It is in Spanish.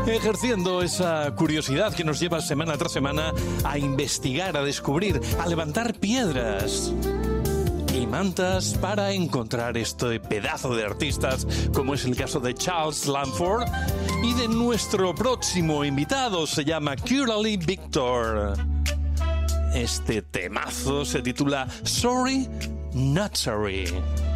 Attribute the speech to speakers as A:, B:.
A: ejerciendo esa curiosidad que nos lleva semana tras semana a investigar, a descubrir, a levantar piedras y mantas para encontrar este pedazo de artistas, como es el caso de Charles Lamford y de nuestro próximo invitado. Se llama Coralie Victor. Este temazo se titula Sorry, Not Sorry.